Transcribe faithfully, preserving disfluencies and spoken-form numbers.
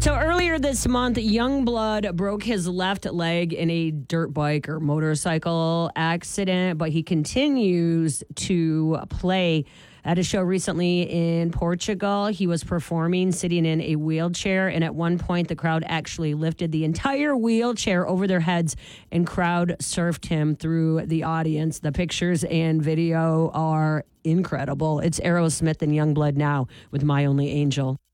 So earlier this month, Youngblood broke his left leg in a dirt bike or motorcycle accident, but he continues to play. At a show recently in Portugal, he was performing sitting in a wheelchair, and at one point the crowd actually lifted the entire wheelchair over their heads and crowd surfed him through the audience. The pictures and video are incredible. It's Aerosmith and Youngblood now with My Only Angel.